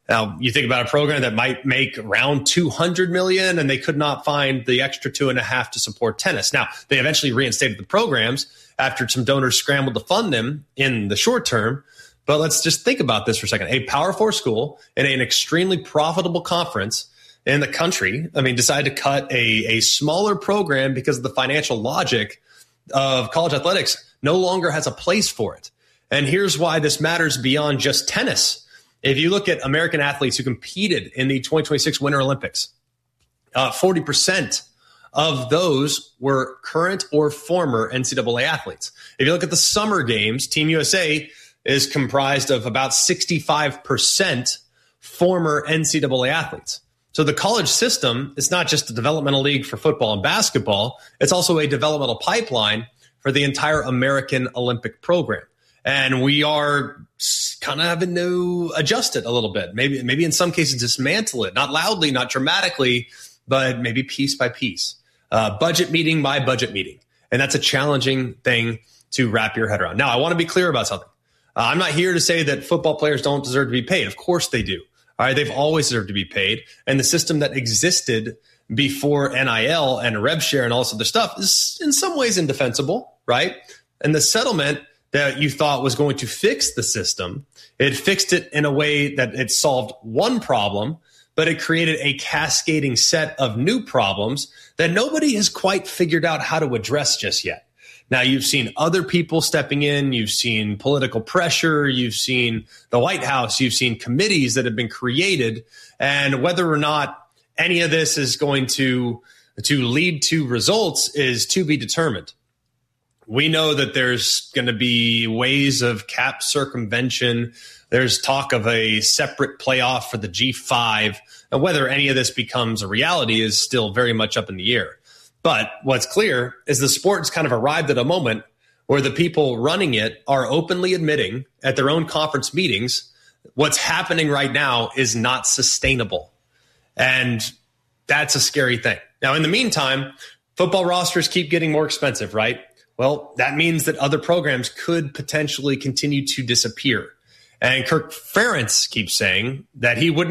Now, you think about a program that might make around $200 million, and they could not find the extra $2.5 million to support tennis. Now, they eventually reinstated the programs after some donors scrambled to fund them in the short term. But let's just think about this for a second. A Power 4 school in an extremely profitable conference in the country, decided to cut a smaller program because of the financial logic of college athletics no longer has a place for it. And here's why this matters beyond just tennis. If you look at American athletes who competed in the 2026 Winter Olympics, 40% of those were current or former NCAA athletes. If you look at the Summer Games, Team USA is comprised of about 65% former NCAA athletes. So the college system is not just a developmental league for football and basketball. It's also a developmental pipeline for the entire American Olympic program. And we are kind of having to adjust it a little bit. Maybe in some cases dismantle it, not loudly, not dramatically, but maybe piece by piece, budget meeting by budget meeting. And that's a challenging thing to wrap your head around. Now, I want to be clear about something. I'm not here to say that football players don't deserve to be paid. Of course they do. All right, they've always deserved to be paid. And the system that existed before NIL and rev share and all this other stuff is in some ways indefensible, right? And the settlement that you thought was going to fix the system, it fixed it in a way that it solved one problem, but it created a cascading set of new problems that nobody has quite figured out how to address just yet. Now, you've seen other people stepping in. You've seen political pressure. You've seen the White House. You've seen committees that have been created. And whether or not any of this is going to lead to results is to be determined. We know that there's going to be ways of cap circumvention. There's talk of a separate playoff for the G5. And whether any of this becomes a reality is still very much up in the air. But what's clear is the sport's kind of arrived at a moment where the people running it are openly admitting at their own conference meetings what's happening right now is not sustainable. And that's a scary thing. Now, in the meantime, football rosters keep getting more expensive, right? Well, that means that other programs could potentially continue to disappear. And Kirk Ferentz keeps saying that he wouldn't